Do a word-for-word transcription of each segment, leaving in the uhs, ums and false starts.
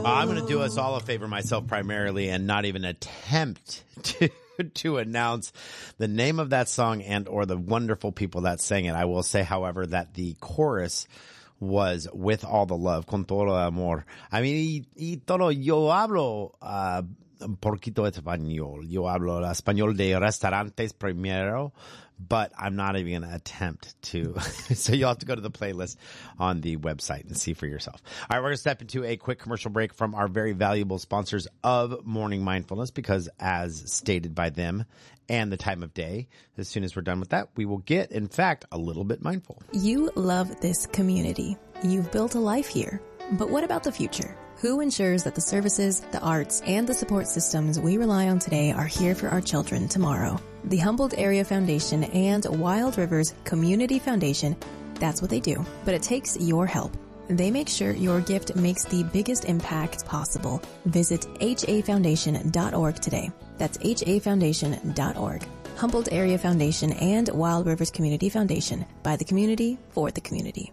I'm going to do us all a favor, myself primarily, and not even attempt to to announce the name of that song and or the wonderful people that sang it. I will say, however, that the chorus was "With All the Love," con todo el amor. I mean, y, y todo, yo hablo uh, un poquito español. Yo hablo el español de restaurantes primero, but I'm not even going to attempt to. So you'll have to go to the playlist on the website and see for yourself. All right, we're going to step into a quick commercial break from our very valuable sponsors of Morning Mindfulness, because as stated by them and the time of day, as soon as we're done with that, we will get, in fact, a little bit mindful. You love this community. You've built a life here. But what about the future? Who ensures that the services, the arts, and the support systems we rely on today are here for our children tomorrow? The Humboldt Area Foundation and Wild Rivers Community Foundation, that's what they do. But it takes your help. They make sure your gift makes the biggest impact possible. Visit H A foundation dot org today. That's H A foundation dot org. Humboldt Area Foundation and Wild Rivers Community Foundation. By the community, for the community.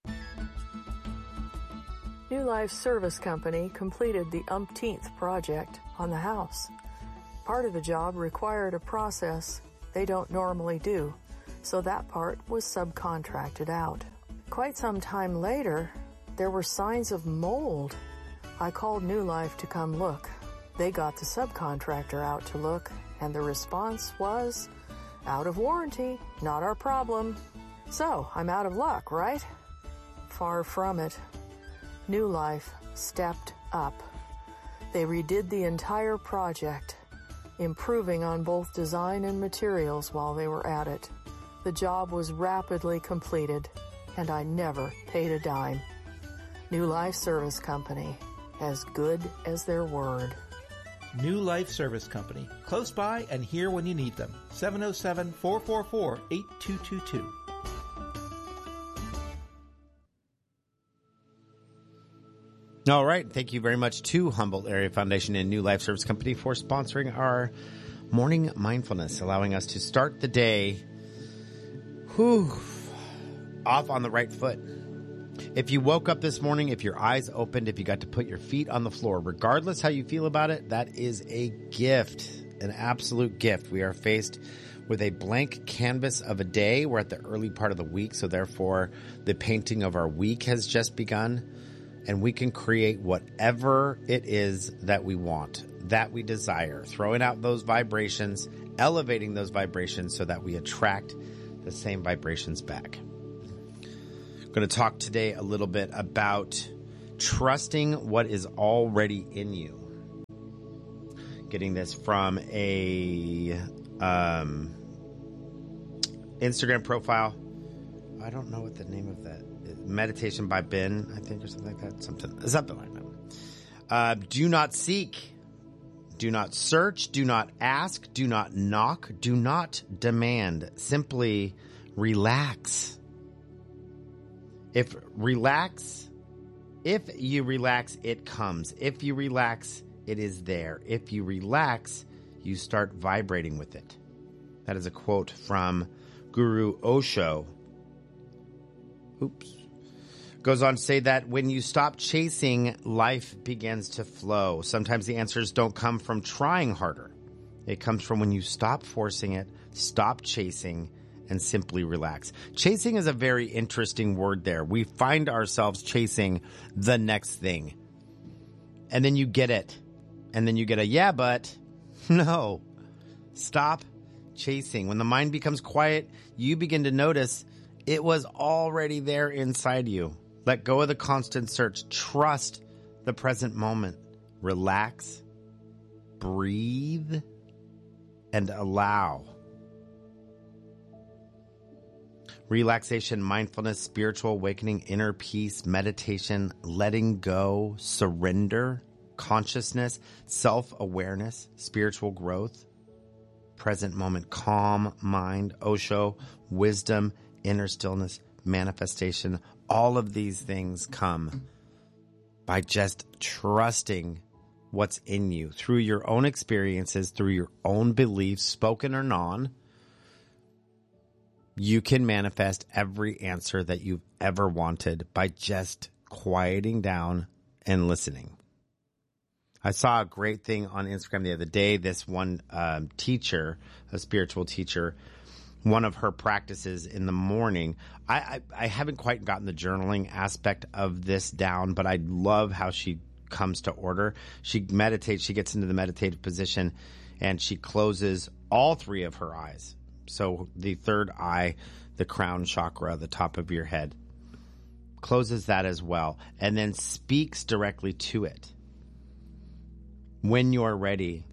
New Life Service Company completed the umpteenth project on the house. Part of the job required a process they don't normally do, so that part was subcontracted out. Quite some time later, there were signs of mold. I called New Life to come look. They got the subcontractor out to look, and the response was, "Out of warranty, not our problem." So, I'm out of luck, right? Far from it. New Life stepped up. They redid the entire project, improving on both design and materials while they were at it. The job was rapidly completed, and I never paid a dime. New Life Service Company, as good as their word. New Life Service Company, close by and here when you need them. seven oh seven, four four four, eight two two two. All right. Thank you very much to Humboldt Area Foundation and New Life Service Company for sponsoring our morning mindfulness, allowing us to start the day whew, off on the right foot. If you woke up this morning, if your eyes opened, if you got to put your feet on the floor, regardless how you feel about it, that is a gift, an absolute gift. We are faced with a blank canvas of a day. We're at the early part of the week, so therefore the painting of our week has just begun. And we can create whatever it is that we want, that we desire, throwing out those vibrations, elevating those vibrations so that we attract the same vibrations back. I'm going to talk today a little bit about trusting what is already in you. Getting this from a um, Instagram profile. I don't know what the name of that is. Meditation by Ben, I think, or something like that. Something, something like that. Uh, do not seek. Do not search. Do not ask. Do not knock. Do not demand. Simply relax. If relax, if you relax, it comes. If you relax, it is there. If you relax, you start vibrating with it. That is a quote from Guru Osho. Oops. Goes on to say that when you stop chasing, life begins to flow. Sometimes the answers don't come from trying harder. It comes from when you stop forcing it, stop chasing, and simply relax. Chasing is a very interesting word there. We find ourselves chasing the next thing. And then you get it. And then you get a, yeah, but no. Stop chasing. When the mind becomes quiet, you begin to notice it was already there inside you. Let go of the constant search. Trust the present moment. Relax, breathe, and allow. Relaxation, mindfulness, spiritual awakening, inner peace, meditation, letting go, surrender, consciousness, self-awareness, spiritual growth, present moment, calm mind, Osho, wisdom, inner stillness, manifestation. All of these things come by just trusting what's in you through your own experiences, through your own beliefs, spoken or non. You can manifest every answer that you've ever wanted by just quieting down and listening. I saw a great thing on Instagram the other day. This one um, teacher, a spiritual teacher, one of her practices in the morning. I, I, I haven't quite gotten the journaling aspect of this down, but I love how she comes to order. She meditates. She gets into the meditative position, and she closes all three of her eyes. So the third eye, the crown chakra, the top of your head, closes that as well, and then speaks directly to it. When you're ready,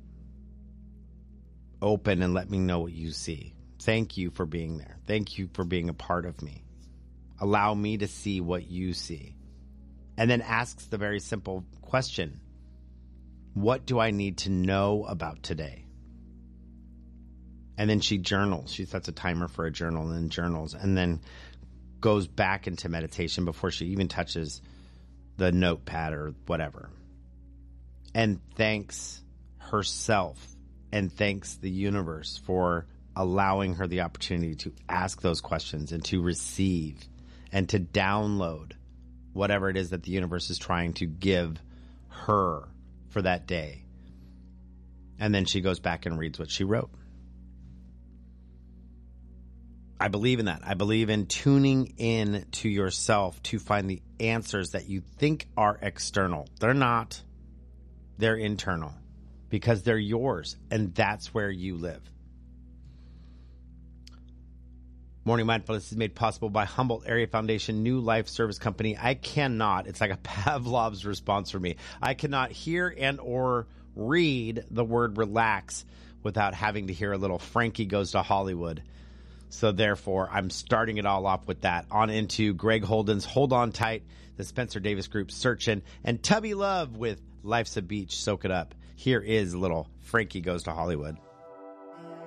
open and let me know what you see. Thank you for being there. Thank you for being a part of me. Allow me to see what you see. And then asks the very simple question, what do I need to know about today? And then she journals. She sets a timer for a journal and then journals and then goes back into meditation before she even touches the notepad or whatever. And thanks herself and thanks the universe for allowing her the opportunity to ask those questions and to receive and to download whatever it is that the universe is trying to give her for that day. And then she goes back and reads what she wrote. I believe in that. I believe in tuning in to yourself to find the answers that you think are external. They're not. They're internal because they're yours, and that's where you live. Morning Mindfulness is made possible by Humboldt Area Foundation New Life Service Company. I cannot, it's like a Pavlov's response for me. I cannot hear and or read the word relax without having to hear a little Frankie Goes to Hollywood. So therefore, I'm starting it all off with that. On into Greg Holden's Hold On Tight, the Spencer Davis Group Searchin', and Tubby Love with Life's a Beach, Soak It Up. Here is a little Frankie Goes to Hollywood.